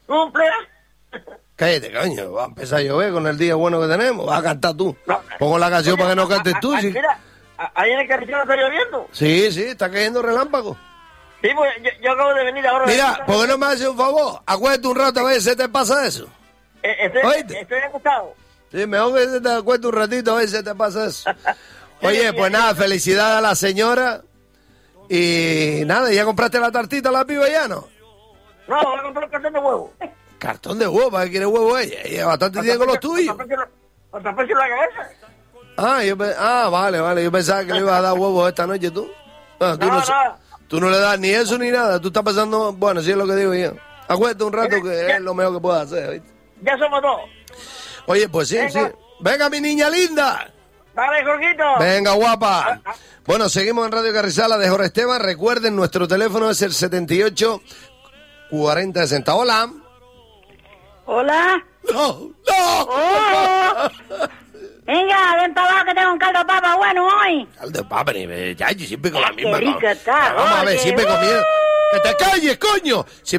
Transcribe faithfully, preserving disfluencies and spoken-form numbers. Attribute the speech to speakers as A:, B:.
A: Cumple.
B: Cállate, coño, va a empezar a llover con el día bueno que tenemos. Vas a cantar tú. No. Pongo la canción para que no cantes tú. ¿Sí?
A: Mira, ahí en el carretero está lloviendo.
B: Sí, sí, está cayendo relámpago.
A: Sí, pues yo, yo acabo de venir ahora.
B: Mira, ¿por qué no me haces un favor? Acuérdate un rato a ver si te pasa eso.
A: Eh, estoy, estoy acostado.
B: Sí, mejor que se te acueste un ratito a ver si te pasa eso. Oye, pues nada, felicidades a la señora. Y nada, ¿ya compraste la tartita a la piba ya, no?
A: No, voy a comprar un cartón de huevo.
B: ¿Cartón de huevo? ¿Para qué quiere huevo ella? Ella bastante tiene con los tuyos.
A: ¿Cuántas veces la cabeza?
B: Ah, yo pe... ah, vale, vale. Yo pensaba que le ibas a dar huevos esta noche tú. Ah, tú, no, no, no. tú no le das ni eso ni nada. Tú estás pasando... Bueno, sí es lo que digo yo. Acuérdate un rato que ya, es lo mejor que puedes hacer, ¿viste?
A: Ya somos dos.
B: Oye, pues sí,
A: Venga.
B: sí. Venga, mi niña linda.
A: Dale, Jorgito.
B: Venga, guapa. Bueno, seguimos en Radio Carrizala de Jorge Esteban. Recuerden, nuestro teléfono es el setenta y ocho cuarenta sesenta. Hola.
C: Hola.
B: No, no.
C: Oh. Venga, ven para abajo que tengo un caldo de papa bueno hoy.
B: Caldo de papa, ni ya, siempre con la
C: Qué
B: misma.
C: rica está.
B: Vamos a ver,
C: Oye,
B: siempre
C: uh.
B: comiendo. ¡Que te calles, coño!